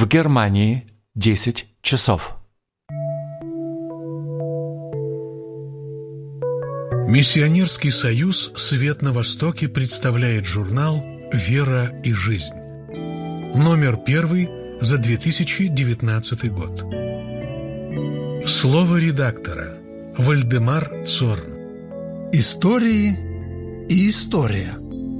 В Германии 10 часов. Миссионерский союз «Свет на Востоке» представляет журнал «Вера и жизнь». Номер 1 за 2019 год. Слово редактора. Вальдемар Цорн. Истории и история.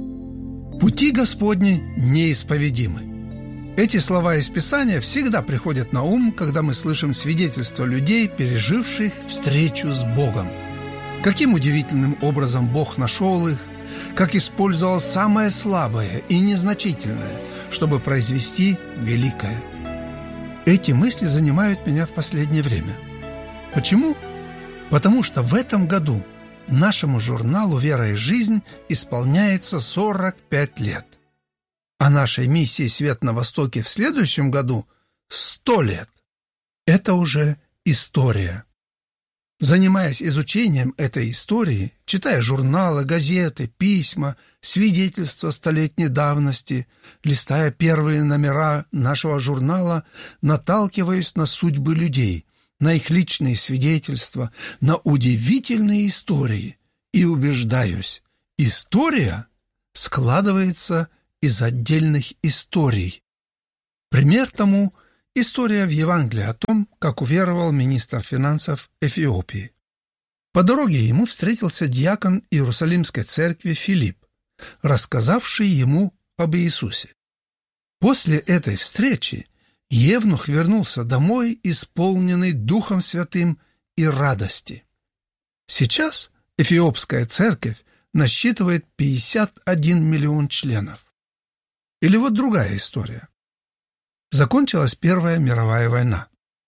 Пути Господни неисповедимы. Эти слова из Писания всегда приходят на ум, когда мы слышим свидетельства людей, переживших встречу с Богом. Каким удивительным образом Бог нашел их, как использовал самое слабое и незначительное, чтобы произвести великое. Эти мысли занимают меня в последнее время. Почему? Потому что в этом году нашему журналу «Вера и жизнь» исполняется 45 лет. А нашей миссии «Свет на Востоке» в следующем году 100 лет. Это уже история. Занимаясь изучением этой истории, читая журналы, газеты, письма, свидетельства столетней давности, листая первые номера нашего журнала, наталкиваюсь на судьбы людей, на их личные свидетельства, на удивительные истории и убеждаюсь, история складывается из отдельных историй. Пример тому – история в Евангелии о том, как уверовал министр финансов Эфиопии. По дороге ему встретился диакон Иерусалимской церкви Филипп, рассказавший ему об Иисусе. После этой встречи евнух вернулся домой, исполненный Духом Святым и радости. Сейчас Эфиопская церковь насчитывает 51 миллион членов. Или вот другая история. Закончилась Первая мировая война.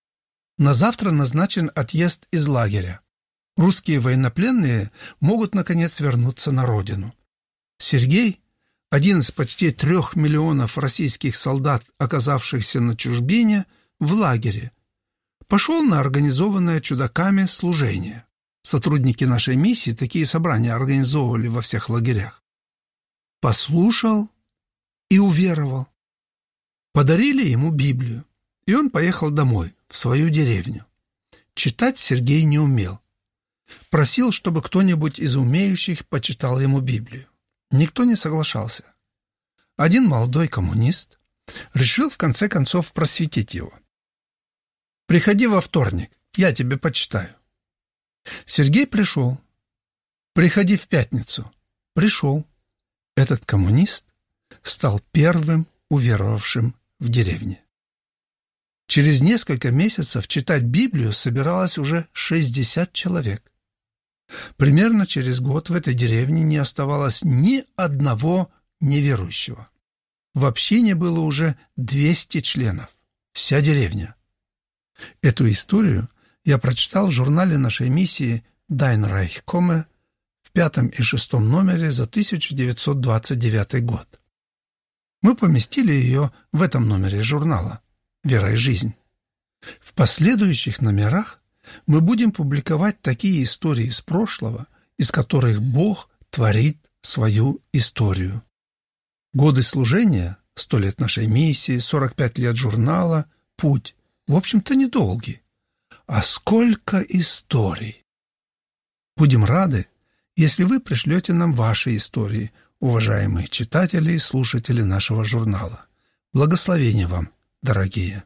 На завтра назначен отъезд из лагеря. Русские военнопленные могут, наконец, вернуться на родину. Сергей, один из почти 3 миллионов российских солдат, оказавшихся на чужбине, в лагере, пошел на организованное чудаками служение. Сотрудники нашей миссии такие собрания организовывали во всех лагерях. Послушал и уверовал. Подарили ему Библию, и он поехал домой, в свою деревню. Читать Сергей не умел. Просил, чтобы кто-нибудь из умеющих почитал ему Библию. Никто не соглашался. Один молодой коммунист решил в конце концов просветить его. «Приходи во вторник, я тебе почитаю». Сергей пришел. «Приходи в пятницу». Пришел. Этот коммунист стал первым уверовавшим в деревне. Через несколько месяцев читать Библию собиралось уже 60 человек. Примерно через год в этой деревне не оставалось ни одного неверующего. В общине было уже 200 членов. Вся деревня. Эту историю я прочитал в журнале нашей миссии «Dein Reich komme» в 5 и 6 номере за 1929 год. Мы поместили ее в этом номере журнала «Вера и жизнь». В последующих номерах мы будем публиковать такие истории из прошлого, из которых Бог творит свою историю. Годы служения, 100 лет нашей миссии, 45 лет журнала, путь, в общем-то, недолгий. А сколько историй! Будем рады, если вы пришлете нам ваши истории, уважаемые читатели и слушатели нашего журнала. Благословения вам, дорогие!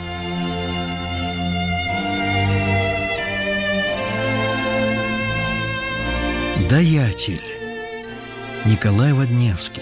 Даятель. Николай Водневский.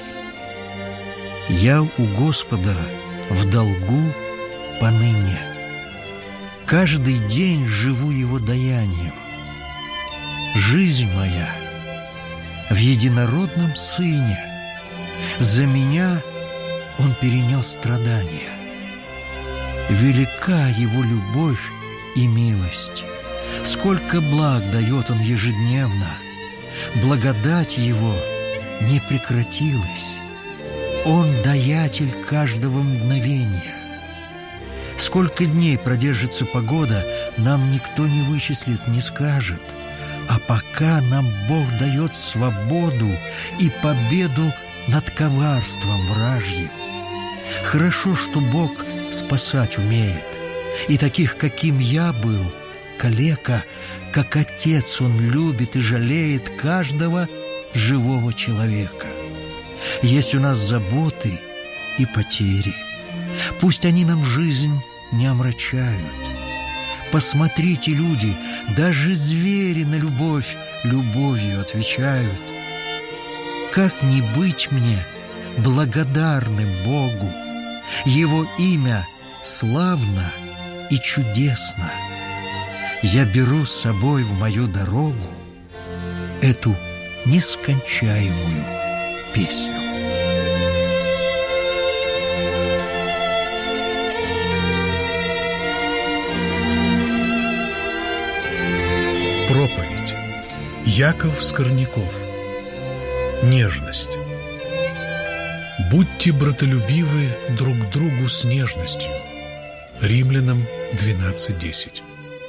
Я у Господа в долгу поныне. Каждый день живу Его даянием. Жизнь моя в единородном Сыне. За меня Он перенес страдания. Велика Его любовь и милость. Сколько благ дает Он ежедневно. Благодать Его не прекратилась. Он даятель каждого мгновения. Сколько дней продержится погода, нам никто не вычислит, не скажет. А пока нам Бог дает свободу и победу над коварством вражьим. Хорошо, что Бог спасать умеет. И таких, каким я был, калека, как Отец, Он любит и жалеет каждого живого человека. Есть у нас заботы и потери. Пусть они нам жизнь не омрачают. Посмотрите, люди, даже звери на любовь любовью отвечают. Как не быть мне благодарным Богу? Его имя славно и чудесно. Я беру с собой в мою дорогу эту нескончаемую песню. Проповедь. Яков Скорняков. Нежность. Будьте братолюбивы друг к другу с нежностью. Римлянам 12:10.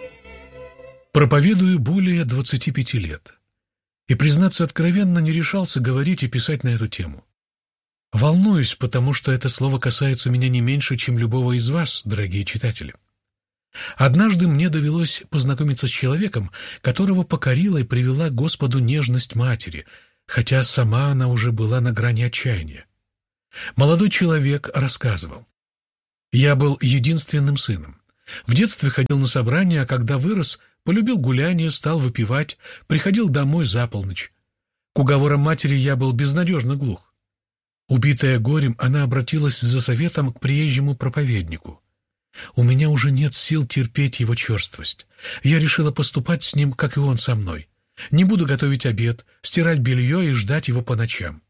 Проповедую более 25 лет. И, признаться откровенно, не решался говорить и писать на эту тему. Волнуюсь, потому что это слово касается меня не меньше, чем любого из вас, дорогие читатели. Однажды мне довелось познакомиться с человеком, которого покорила и привела к Господу нежность матери, хотя сама она уже была на грани отчаяния. Молодой человек рассказывал: «Я был единственным сыном. В детстве ходил на собрания, а когда вырос, полюбил гуляние, стал выпивать, приходил домой за полночь. К уговорам матери я был безнадежно глух. Убитая горем, она обратилась за советом к приезжему проповеднику. У меня уже нет сил терпеть его черствость. Я решила поступать с ним, как и он со мной. Не буду готовить обед, стирать белье и ждать его по ночам».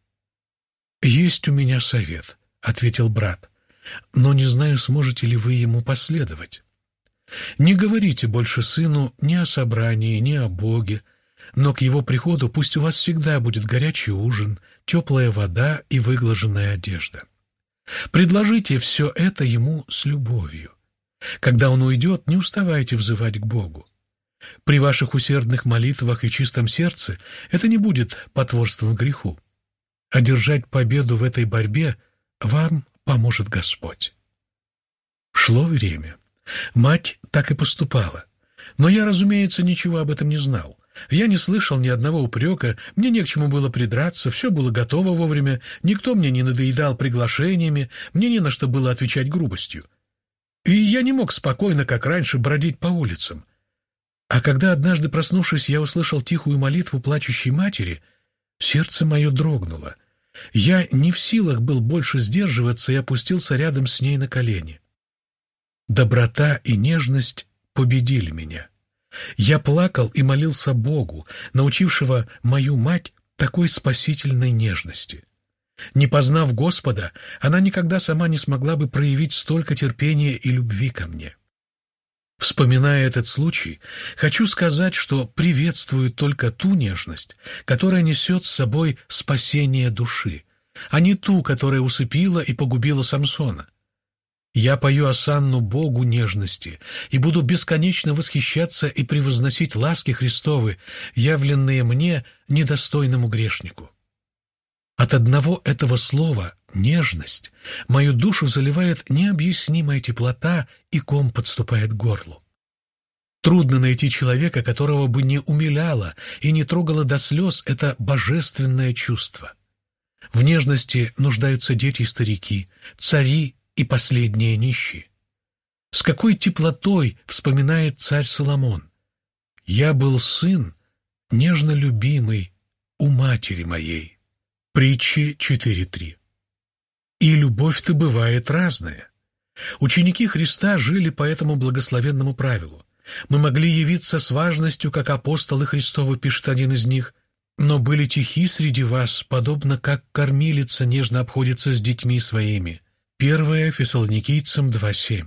«Есть у меня совет», — ответил брат, «но не знаю, сможете ли вы ему последовать. Не говорите больше сыну ни о собрании, ни о Боге, но к его приходу пусть у вас всегда будет горячий ужин, теплая вода и выглаженная одежда. Предложите все это ему с любовью. Когда он уйдет, не уставайте взывать к Богу. При ваших усердных молитвах и чистом сердце это не будет потворством греху. Одержать победу в этой борьбе вам поможет Господь». Шло время. Мать так и поступала. Но я, разумеется, ничего об этом не знал. Я не слышал ни одного упрека, мне не к чему было придраться, все было готово вовремя, никто мне не надоедал приглашениями, мне не на что было отвечать грубостью. И я не мог спокойно, как раньше, бродить по улицам. А когда однажды, проснувшись, я услышал тихую молитву плачущей матери, сердце мое дрогнуло. Я не в силах был больше сдерживаться и опустился рядом с ней на колени. Доброта и нежность победили меня. Я плакал и молился Богу, научившего мою мать такой спасительной нежности. Не познав Господа, она никогда сама не смогла бы проявить столько терпения и любви ко мне. Вспоминая этот случай, хочу сказать, что приветствую только ту нежность, которая несет с собой спасение души, а не ту, которая усыпила и погубила Самсона. Я пою осанну Богу нежности и буду бесконечно восхищаться и превозносить ласки Христовы, явленные мне, недостойному грешнику. От одного этого слова «нежность» мою душу заливает необъяснимая теплота, и ком подступает к горлу. Трудно найти человека, которого бы не умиляло и не трогало до слез это божественное чувство. В нежности нуждаются дети и старики, цари и последние нищие. С какой теплотой вспоминает царь Соломон: «Я был сын, нежно любимый у матери моей». Притчи 4:3. И любовь-то бывает разная. Ученики Христа жили по этому благословенному правилу. Мы могли явиться с важностью, как апостолы Христовы, пишет один из них, но были тихи среди вас, подобно как кормилица нежно обходится с детьми своими. 1 Фессалоникийцам 2:7.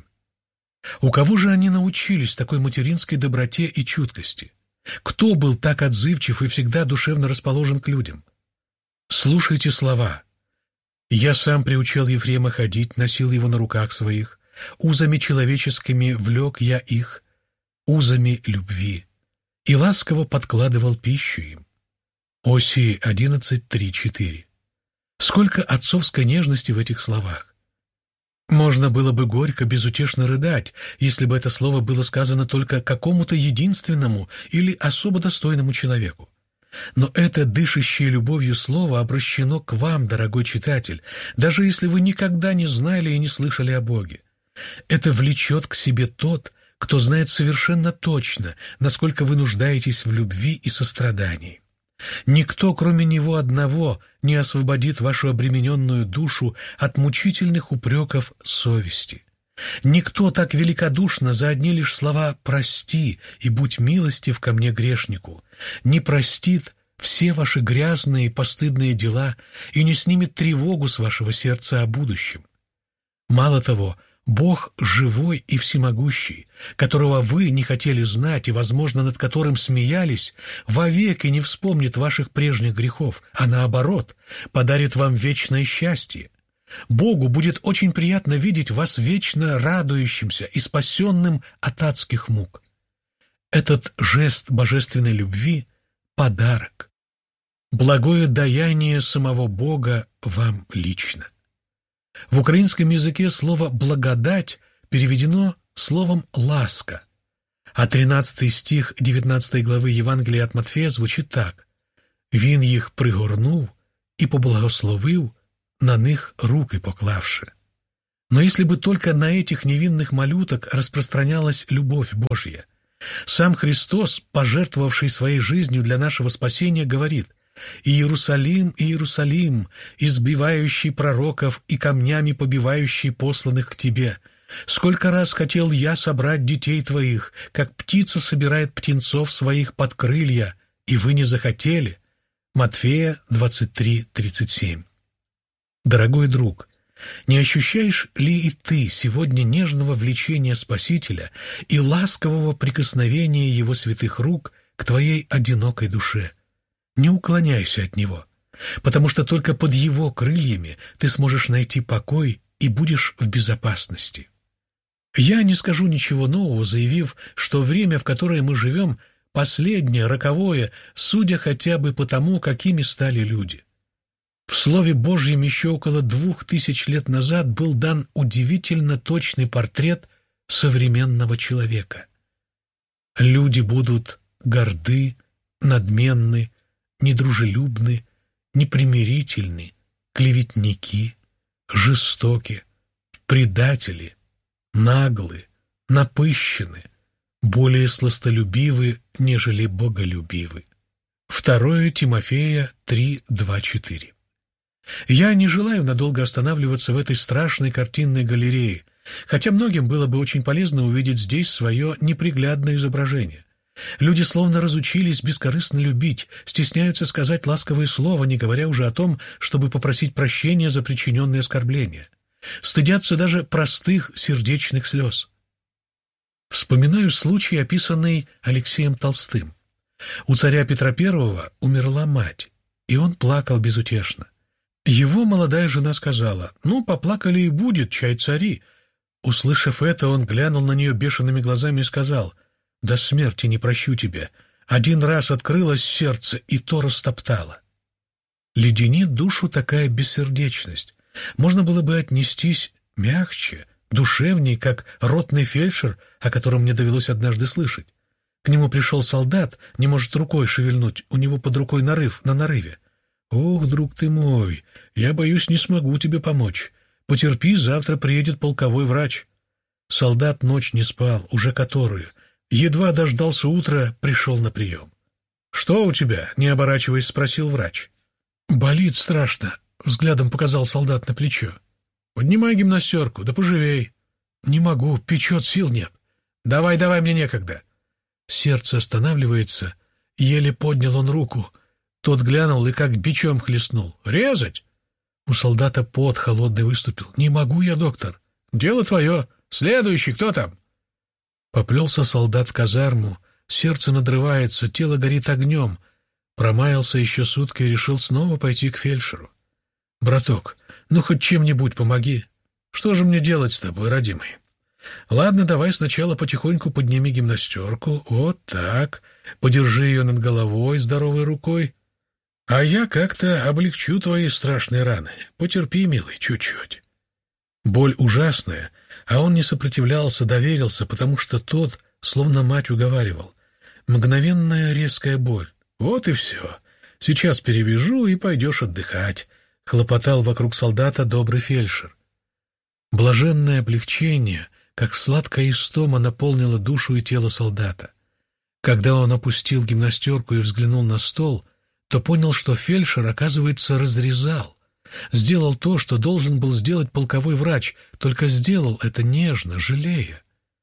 У кого же они научились такой материнской доброте и чуткости? Кто был так отзывчив и всегда душевно расположен к людям? Слушайте слова. «Я сам приучил Ефрема ходить, носил его на руках своих, узами человеческими влек я их, узами любви, и ласково подкладывал пищу им». Осии 11:3-4. Сколько отцовской нежности в этих словах! Может Можно было бы горько, безутешно рыдать, если бы это слово было сказано только какому-то единственному или особо достойному человеку. Но это дышащее любовью слово обращено к вам, дорогой читатель, даже если вы никогда не знали и не слышали о Боге. Это влечет к себе тот, кто знает совершенно точно, насколько вы нуждаетесь в любви и сострадании. Никто, кроме Него одного, не освободит вашу обремененную душу от мучительных упреков совести. Никто так великодушно за одни лишь слова «прости» и «будь милостив ко мне, грешнику» не простит все ваши грязные и постыдные дела и не снимет тревогу с вашего сердца о будущем. Мало того, Бог живой и всемогущий, которого вы не хотели знать и, возможно, над которым смеялись, вовеки не вспомнит ваших прежних грехов, а наоборот, подарит вам вечное счастье. Богу будет очень приятно видеть вас вечно радующимся и спасенным от адских мук. Этот жест божественной любви — подарок, благое даяние самого Бога вам лично. В украинском языке слово «благодать» переведено словом «ласка», а 13 стих 19 главы Євангелія от Матфея звучит так: «Він їх пригорнув і поблагословив, на них руки поклавши». Но если бы только на этих невинных малюток распространялась любовь Божья. Сам Христос, пожертвовавший своей жизнью для нашего спасения, говорит: «Иерусалим, Иерусалим, избивающий пророков и камнями побивающий посланных к тебе! Сколько раз хотел я собрать детей твоих, как птица собирает птенцов своих под крылья, и вы не захотели». Матфея 23:37. Дорогой друг, не ощущаешь ли и ты сегодня нежного влечения Спасителя и ласкового прикосновения Его святых рук к твоей одинокой душе? Не уклоняйся от Него, потому что только под Его крыльями ты сможешь найти покой и будешь в безопасности. Я не скажу ничего нового, заявив, что время, в которое мы живем, последнее, роковое, судя хотя бы по тому, какими стали люди. В Слове Божьем еще около 2000 лет назад был дан удивительно точный портрет современного человека. Люди будут горды, надменны, недружелюбны, непримирительны, клеветники, жестоки, предатели, наглы, напыщены, более сластолюбивы, нежели боголюбивы. 2 Тимофея 3:2-4. Я не желаю надолго останавливаться в этой страшной картинной галерее, хотя многим было бы очень полезно увидеть здесь свое неприглядное изображение. Люди словно разучились бескорыстно любить, стесняются сказать ласковое слово, не говоря уже о том, чтобы попросить прощения за причиненные оскорбления. Стыдятся даже простых сердечных слез. Вспоминаю случай, описанный Алексеем Толстым. У царя Петра I умерла мать, и он плакал безутешно. Его молодая жена сказала: «Ну, поплакали и будет, чай цари». Услышав это, он глянул на нее бешеными глазами и сказал: «До смерти не прощу тебя. Один раз открылось сердце, и то растоптало». Леденит душу такая бессердечность. Можно было бы отнестись мягче, душевней, как ротный фельдшер, о котором мне довелось однажды слышать. К нему пришел солдат, не может рукой шевельнуть, у него под рукой нарыв на нарыве. «Ох, друг ты мой, я боюсь, не смогу тебе помочь. Потерпи, завтра приедет полковой врач». Солдат ночь не спал, уже которую. Едва дождался утра, пришел на прием. «Что у тебя?» — не оборачиваясь, спросил врач. «Болит страшно», — взглядом показал солдат на плечо. «Поднимай гимнастерку, да поживей». «Не могу, печет, сил нет». «Давай, мне некогда». Сердце останавливается, еле поднял он руку. Тот глянул и как бичом хлестнул. «Резать?» У солдата пот холодный выступил. «Не могу я, доктор». «Дело твое. Следующий, кто там?» Поплелся солдат в казарму. Сердце надрывается, тело горит огнем. Промаялся еще сутки и решил снова пойти к фельдшеру. «Браток, ну хоть чем-нибудь помоги. Что же мне делать с тобой, родимый?» «Ладно, давай сначала потихоньку подними гимнастерку. Вот так. Подержи ее над головой здоровой рукой. А я как-то облегчу твои страшные раны. Потерпи, милый, чуть-чуть». Боль ужасная, а он не сопротивлялся, доверился, потому что тот, словно мать, уговаривал. Мгновенная резкая боль. Вот и все. Сейчас перевяжу, и пойдешь отдыхать, — хлопотал вокруг солдата добрый фельдшер. Блаженное облегчение, как сладкая истома, наполнило душу и тело солдата. Когда он опустил гимнастерку и взглянул на стол, то понял, что фельдшер, оказывается, разрезал. Сделал то, что должен был сделать полковой врач, только сделал это нежно, жалея.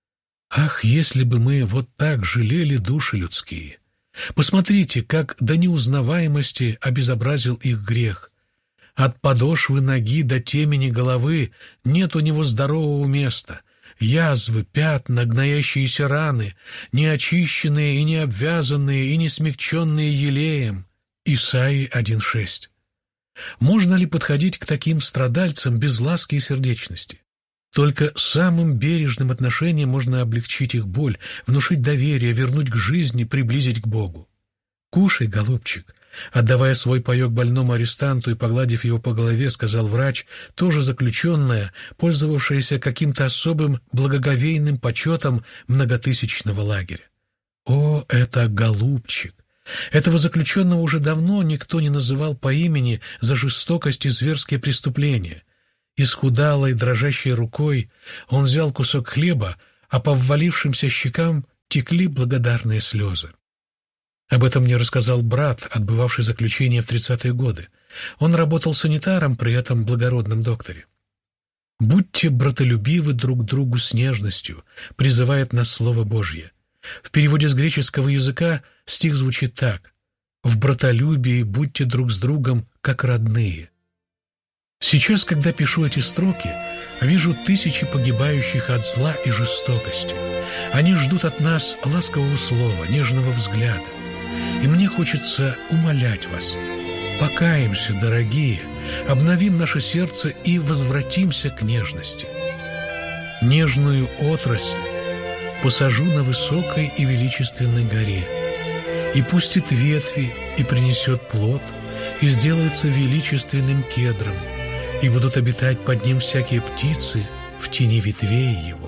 Ах, если бы мы вот так жалели души людские! Посмотрите, как до неузнаваемости обезобразил их грех. От подошвы ноги до темени головы нет у него здорового места. Язвы, пятна, гноящиеся раны, неочищенные и не обвязанные и не смягченные елеем. Исаии 1:6. Можно ли подходить к таким страдальцам без ласки и сердечности? Только самым бережным отношением можно облегчить их боль, внушить доверие, вернуть к жизни, приблизить к Богу. «Кушай, голубчик», — отдавая свой паек больному арестанту и погладив его по голове, сказал врач, тоже заключенная, пользовавшаяся каким-то особым благоговейным почетом многотысячного лагеря. О, это голубчик! Этого заключенного уже давно никто не называл по имени за жестокость и зверские преступления. Исхудалой, дрожащей рукой он взял кусок хлеба, а по ввалившимся щекам текли благодарные слезы. Об этом мне рассказал брат, отбывавший заключение в 30-е годы. Он работал санитаром при этом благородном докторе. «Будьте братолюбивы друг другу с нежностью», призывает нас Слово Божье. В переводе с греческого языка стих звучит так: «В братолюбии будьте друг с другом, как родные». Сейчас, когда пишу эти строки, вижу тысячи погибающих от зла и жестокости. Они ждут от нас ласкового слова, нежного взгляда. И мне хочется умолять вас: покаемся, дорогие, обновим наше сердце и возвратимся к нежности. Нежную отрасль посажу на высокой и величественной горе, и пустит ветви, и принесет плод, и сделается величественным кедром, и будут обитать под ним всякие птицы в тени ветвей его.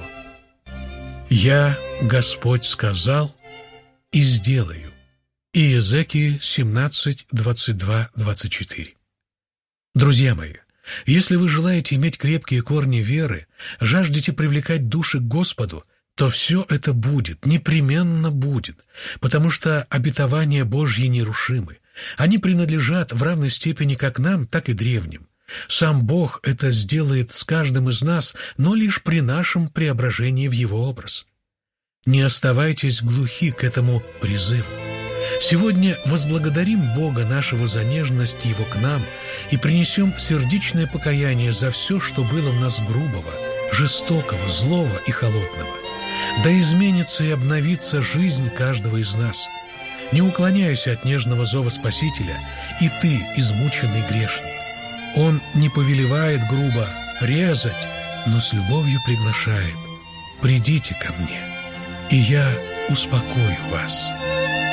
Я, Господь, сказал и сделаю. Иезекииль 17, 22, 24. Друзья мои, если вы желаете иметь крепкие корни веры, жаждете привлекать души к Господу, то все это будет, непременно будет, потому что обетования Божьи нерушимы. Они принадлежат в равной степени как нам, так и древним. Сам Бог это сделает с каждым из нас, но лишь при нашем преображении в Его образ. Не оставайтесь глухи к этому призыву. Сегодня возблагодарим Бога нашего за нежность Его к нам и принесем сердечное покаяние за все, что было в нас грубого, жестокого, злого и холодного. Да изменится и обновится жизнь каждого из нас. Не уклоняйся от нежного зова Спасителя, и ты, измученный грешник. Он не повелевает грубо резать, но с любовью приглашает: «Придите ко мне, и я успокою вас».